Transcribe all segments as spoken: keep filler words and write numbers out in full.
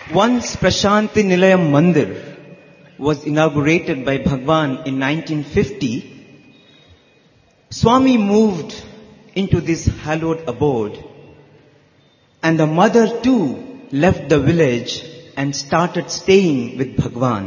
Once Prashanti Nilayam Mandir was inaugurated by Bhagwan in nineteen fifty, Swami moved into this hallowed abode, and the mother too left the village and started staying with Bhagwan.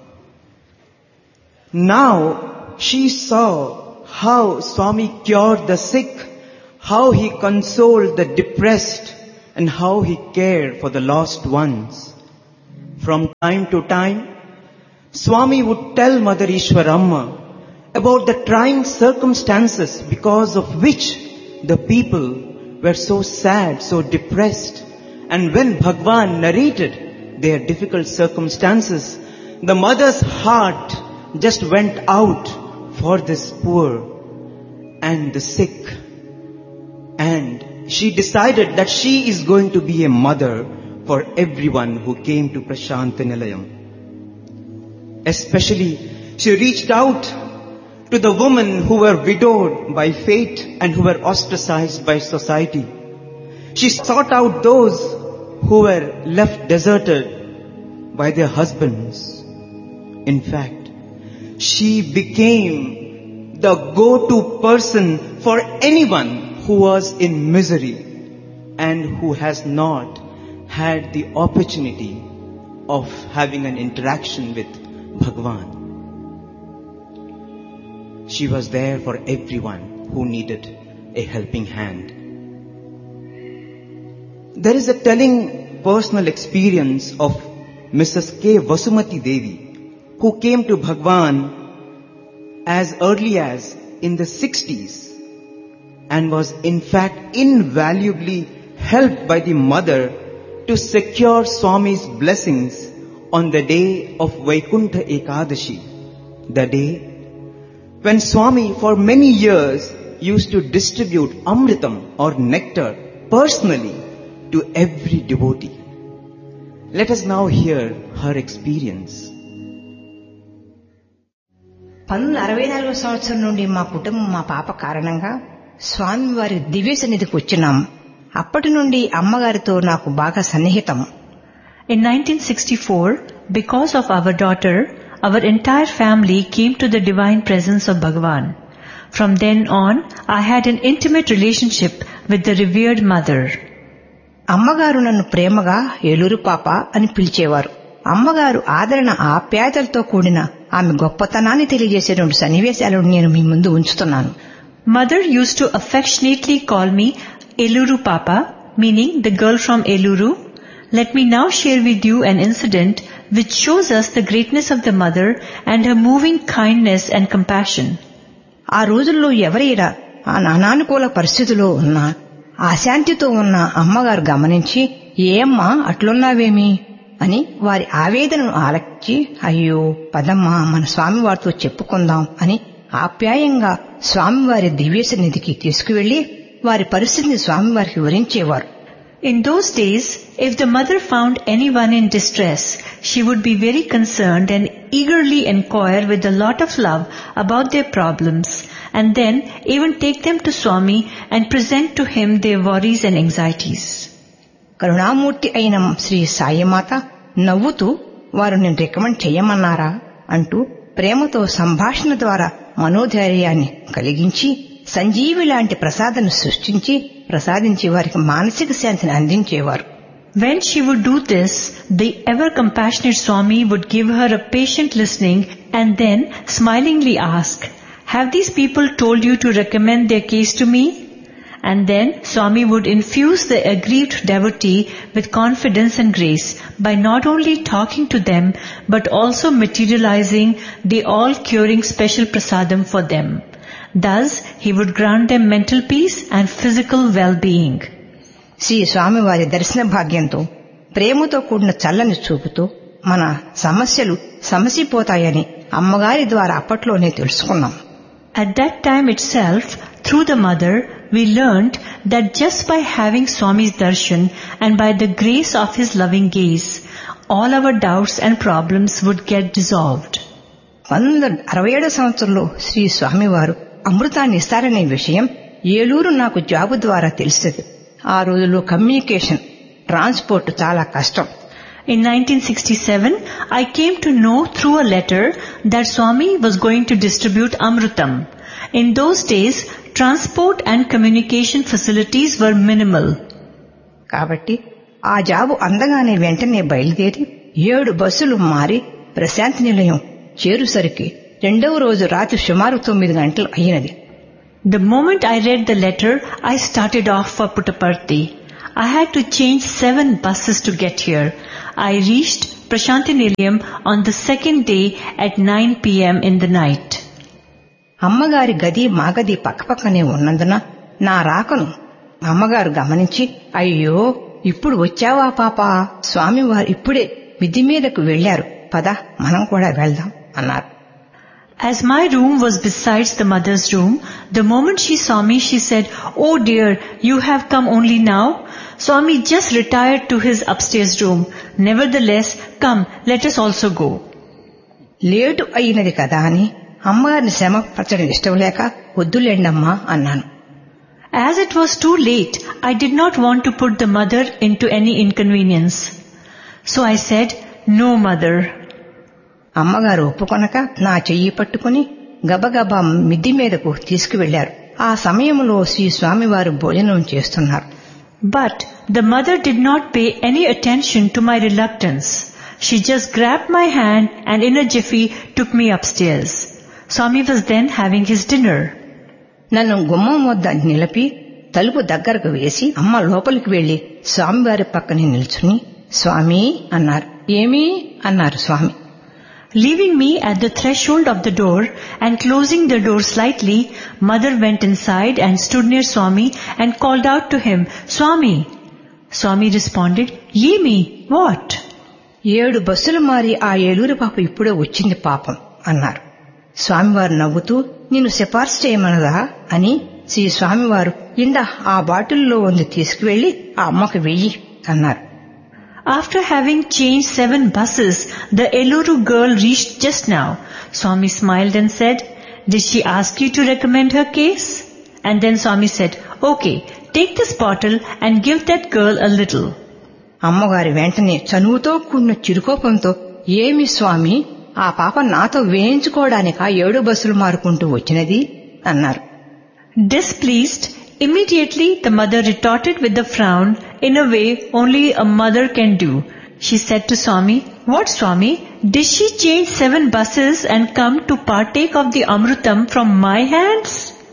Now she saw how Swami cured the sick, how he consoled the depressed, and how he cared for the lost ones. From time to time, Swami would tell Mother Ishwaramma about the trying circumstances because of which the people were so sad, so depressed. And when Bhagwan narrated their difficult circumstances, the mother's heart just went out for this poor and the sick. And she decided that she is going to be a mother for everyone who came to Prashanti Nilayam. Especially, she reached out to the women who were widowed by fate and who were ostracized by society. She sought out those who were left deserted by their husbands. In fact, she became the go-to person for anyone who was in misery and who has not had the opportunity of having an interaction with Bhagwan. She was there for everyone who needed a helping hand. There is a telling personal experience of Missus K. Vasumati Devi, who came to Bhagwan as early as in the sixties and was in fact invaluably helped by the mother to secure Swami's blessings on the day of Vaikuntha Ekadashi, the day when Swami for many years used to distribute Amritam or nectar personally to every devotee. Let us now hear her experience. పంతొమ్మిది అరవై నాలుగో సంవత్సరం నుండి మా కుటుంబం మా పాప కారణంగా స్వామివారి దివ్య సన్నిధికి వచ్చినాం. అప్పటి నుండి అమ్మగారితో నాకు బాగా సన్నిహితం. In nineteen sixty-four, because of our daughter, our entire family came to the divine presence of Bhagavan. From then on, I had an intimate relationship with the revered mother. అమ్మగారు నన్ను ప్రేమగా ఏలూరు పాప అని పిలిచేవారు. అమ్మగారు ఆదరణ ఆప్యాయతలతో కూడిన ఆమె గొప్పతనాన్ని తెలియజేసే రెండు సన్నివేశాలను నేను మీ ముందు ఉంచుతున్నాను. Mother used to affectionately call me Eluru Papa, meaning the girl from Eluru. Let me now share with you an incident which shows us the greatness of the mother and her moving kindness and compassion. ఆ రోజుల్లో ఎవరైనా ఆ అనానుకూల పరిస్థితిలో ఉన్న అశాంతితో ఉన్న అమ్మగారు గమనించి ఏమ్మా అట్లున్నావేమి అని వారి ఆవేదనను ఆలకించి అయ్యో పదమ్మా మన స్వామివారితో చెప్పుకుందాం అని ఆప్యాయంగా స్వామివారి దివ్య సన్నిధికి తీసుకువెళ్లి వారి పరిస్థితిని స్వామివారికి వివరించేవారు. In those days, if the mother found anyone in distress, she would be very concerned and eagerly inquire with a lot of love about their problems, and then even take them to Swami and present to him their worries and anxieties. కరుణామూర్తి అయిన శ్రీ సాయిమాత నవ్వుతూ వారు నేను recommend చెయ్యమన్నారా అంటూ ప్రేమతో సంభాషణ ద్వారా మనోధైర్యాన్ని కలిగించి సంజీవి లాంటి ప్రసాదాన్ని సృష్టించి ప్రసాదించి వారికి మానసిక శాంతిని అందించేవారు. When she would do this, the ever-compassionate Swami would give her a patient listening and then smilingly ask, "Have these people told you to recommend their case to me?" And then Swami would infuse the aggrieved devotee with confidence and grace by not only talking to them but also materializing the all-curing special prasadam for them. Thus, he would grant them mental peace and physical well-being. Shri స్వామివారి దర్శన భాగ్యంతో ప్రేమతో కూడిన చల్లని చూపుతో మన సమస్యలు సమసిపోతాయని అమ్మగారి ద్వారా అప్పట్లోనే తెలుసుకున్నాం. At that time itself, through the mother, we learned that just by having Swami's darshan and by the grace of his loving gaze, all our doubts and problems would get dissolved. పంతొమ్మిది అరవై ఏడో సంవత్సరంలో శ్రీ స్వామివారు అమృతాన్ని ఇస్తారనే విషయం ఏలూరు నాకు job ద్వారా తెలిసేది. ఆ రోజుల్లో కమ్యూనికేషన్ ట్రాన్స్పోర్ట్ చాలా కష్టం. In nineteen sixty-seven, I came to know through a letter that Swami was going to distribute Amrutam. In those days, transport and communication facilities were minimal. కాబట్టి ఆ జాబు అందగానే వెంటనే బయలుదేరి ఏడు బస్సులు మారి ప్రశాంతి నిలయం చేరుసరికి రెండవ రోజు రాత్రి సుమారు తొమ్మిది గంటలు అయినది. The moment I read the letter, I started off for Puttaparthi. I had to change seven buses to get here. I reached Prashanti Nilayam on the second day at nine p.m. in the night. అమ్మగారి గది మా గది పక్కపక్కనే ఉన్నందున నా రాకను అమ్మగారు గమనించి, అయ్యో ఇప్పుడు వచ్చావా పాపా, స్వామివారు ఇప్పుడే మిద్ది మీదకు వెళ్లారు, పద మనం కూడా వెళ్దాం అన్నారు. As my room was besides the mother's room, the moment she saw me, she said, "Oh dear, you have come only now? Swami just retired to his upstairs room. Nevertheless, come, let us also go." Late అయినది కదా అని అమ్మగారిని శ్రమ పరచడం ఇష్టం లేక, వద్దులేండమ్మా అన్నాను. As it was too late, I did not want to put the mother into any inconvenience. So I said, "No, mother." అమ్మగారు ఒప్పుకొనక నా చెయ్యి పట్టుకుని గబగబా మిద్ది మీదకు తీసుకువెళ్లారు. ఆ సమయంలో శ్రీ స్వామివారు భోజనం చేస్తున్నారు. But the mother did not pay any attention to my reluctance. She just grabbed my hand and in a jiffy took me upstairs. Swami was then having his dinner. నన్ను గుమ్మం వద్ద నిలిపి తలుపు దగ్గరకు వేసి అమ్మ లోపలికి వెళ్లి స్వామివారి పక్కనే నిల్చుని, స్వామి అన్నారు. ఏమీ అన్నారు స్వామి. Leaving me at the threshold of the door and closing the door slightly, mother went inside and stood near Swami and called out to him, "Swami." Swami responded, "Yemi, what?" ఏడు బస్సులు మారి ఆ ఏలూరు పాప ఇప్పుడే వచ్చింది పాపం అన్నారు. స్వామివారు నవ్వుతూ, నిన్ను సిఫార్సు చేయమనదా అని శ్రీ స్వామివారు, ఇందా ఆ బాటిల్లో ఉంది తీసుకువెళ్లి ఆ అమ్మకు వెయ్యి అన్నారు. After having changed seven buses, the Eluru girl reached just now. Swami smiled and said, "Did she ask you to recommend her case?" And then Swami said, "Okay, take this bottle and give that girl a little." అమ్మగారి వెంటనే చనువుతో కూడిన చిరుకోపంతో, ఏమి స్వామి, ఆ పాప నాతో వేయించుకోవడానికా ఏడు బస్సులు మారుకుంటూ వచ్చినది అన్నారు. Displeased, immediately the mother retorted with a frown in a way only a mother can do. She said to Swami, "What Swami, did she change seven buses and come to partake of the Amrutam from my hands?"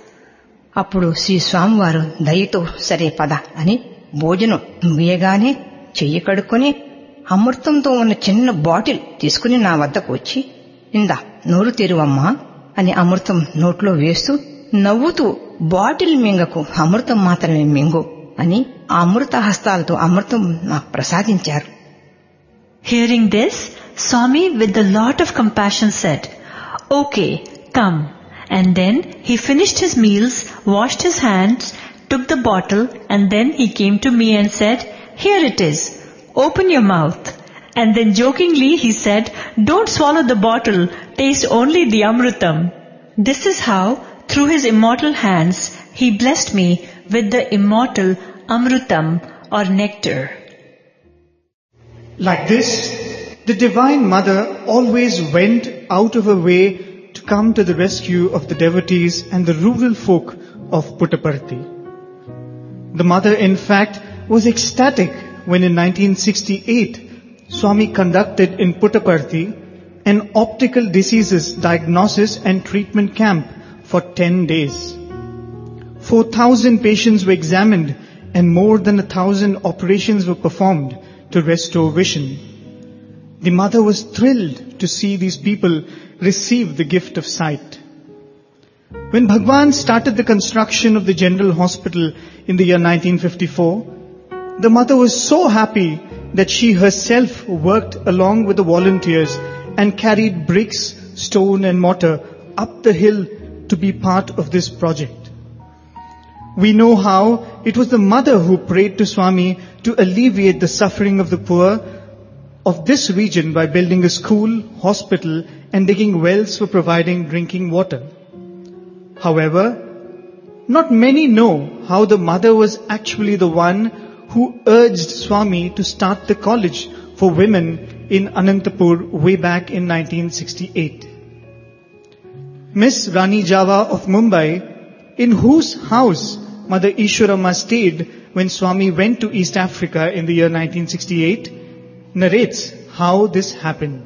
అప్పుడు శ్రీ స్వామివారు దయతో సరే పద అని భోజనం ముగియగానే చెయ్యి కడుక్కొని అమృతంతో ఉన్న చిన్న బాటిల్ తీసుకుని నా వద్దకు వచ్చి, ఇందా నోరు తెరువమ్మా అని అమృతం నోట్లో వేస్తూ నవ్వుతూ, బాటిల్ మింగకు, అమృతం మాత్రమే మింగు అని ఆ అమృత హస్తాలతో అమృతం నాకు ప్రసాదించారు. Hearing this, Swami with a lot of compassion said, "Okay, come." And then he finished his meals, washed his hands, took the bottle, and then he came to me and said, "Here it is. Open your mouth." And then jokingly he said, "Don't swallow the bottle, taste only the Amrutam." This is how, through his immortal hands, he blessed me with the immortal Amrutam or nectar. Like this, the Divine Mother always went out of her way to come to the rescue of the devotees and the rural folk of Puttaparthi. The mother, in fact, was ecstatic when in nineteen sixty-eight, Swami conducted in Puttaparthi an optical diseases diagnosis and treatment camp for ten days. Four thousand patients were examined and more than a thousand operations were performed to restore vision. The mother was thrilled to see these people receive the gift of sight. When Bhagwan started the construction of the General Hospital in the year nineteen fifty-four, the mother was so happy that she herself worked along with the volunteers and carried bricks, stone and mortar up the hill to be part of this project. We know how it was the mother who prayed to Swami to alleviate the suffering of the poor of this region by building a school, hospital and digging wells for providing drinking water. However, not many know how the mother was actually the one who urged Swami to start the college for women in Anantapur way back in nineteen sixty-eight. Miss Rani Java of Mumbai, in whose house Mother Ishwarama stayed when Swami went to East Africa in the year nineteen sixty-eight, narrates how this happened.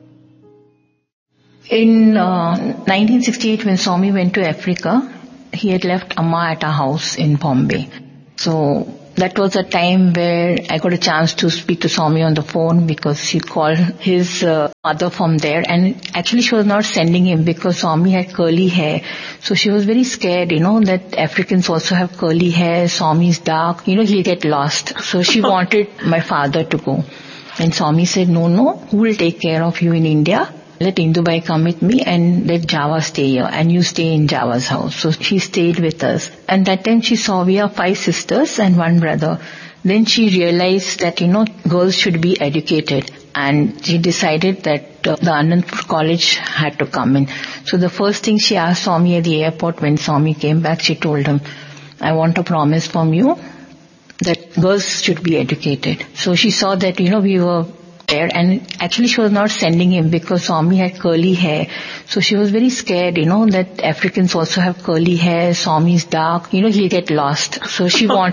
In uh, nineteen sixty-eight, when Swami went to Africa, he had left Amma at our house in Bombay. So that was a time where I got a chance to speak to Swami on the phone because she called his uh, mother from there, and actually she was not sending him because Swami had curly hair. So she was very scared, you know, that Africans also have curly hair, Swami is dark, you know, he'll get lost. So she wanted my father to go. And Swami said, no, no, who will take care of you in India? Let Indubai come with me and let Java stay here and you stay in Java's house. So she stayed with us. And that time she saw we are five sisters and one brother. Then she realized that, you know, girls should be educated. And she decided that uh, the Anandpur College had to come in. So the first thing she asked Swami at the airport when Swami came back, she told him, I want a promise from you that girls should be educated. So she saw that, you know, we were there, and actually she was not sending him because Swami had curly hair. So she was very scared, you know, that Africans also have curly hair, Swami is dark, you know, he'll get lost. So she wanted